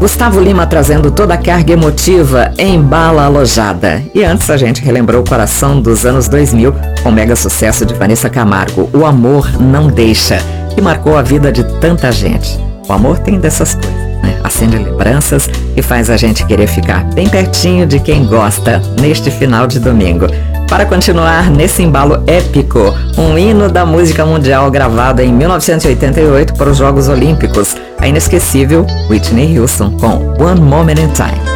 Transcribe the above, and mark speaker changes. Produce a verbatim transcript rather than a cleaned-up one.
Speaker 1: Gustavo Lima trazendo toda a carga emotiva em Bala Alojada. E antes a gente relembrou o coração dos anos dois mil com o mega sucesso de Vanessa Camargo, O Amor Não Deixa, que marcou a vida de tanta gente. O amor tem dessas coisas, né? Acende lembranças e faz a gente querer ficar bem pertinho de quem gosta neste final de domingo. Para continuar nesse embalo épico, um hino da música mundial gravado em mil novecentos e oitenta e oito para os Jogos Olímpicos, a inesquecível Whitney Houston com One Moment in Time.